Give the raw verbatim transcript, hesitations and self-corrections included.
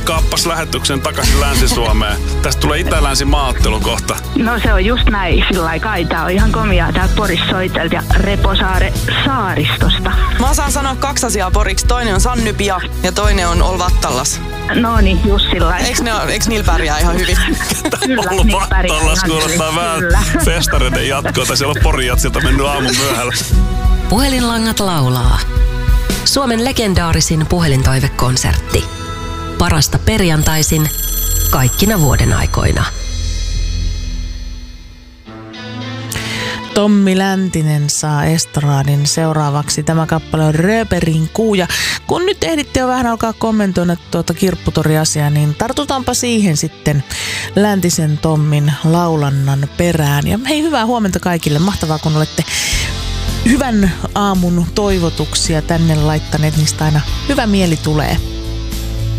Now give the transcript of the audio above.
kaappas lähetyksen takaisin Länsi-Suomeen. Tästä tulee Itä-Länsi maaottelu kohta. No se on just näin, sillä lailla kai. Tää on ihan komiaa täältä Porissa soitelta ja Reposaare saaristosta. Mä osaan sanoa kaksi asiaa poriksi. Toinen on Sannypia ja toinen on Olvattallas. No niin, just sillä lailla. Eiks, ne, eiks niillä pärjää ihan hyvin? Kyllä, Olvattallas kuulostaa vähän festareiden jatkoa. Siellä on Porijatsilta mennyt aamun myöhällä. Puhelinlangat laulaa. Suomen legendaarisin puhelintoivekonsertti. Parasta perjantaisin kaikkina vuoden aikoina. Tommi Läntinen saa estradin seuraavaksi. Tämä kappale on Rööperin kuu. Ja kun nyt ehditte jo vähän alkaa kommentoida tuota kirpputoriasiaa, niin tartutaanpa siihen sitten Läntisen Tommin laulannan perään. Ja hei, hyvää huomenta kaikille. Mahtavaa, kun olette hyvän aamun toivotuksia tänne laittaneet. Niistä aina hyvä mieli tulee.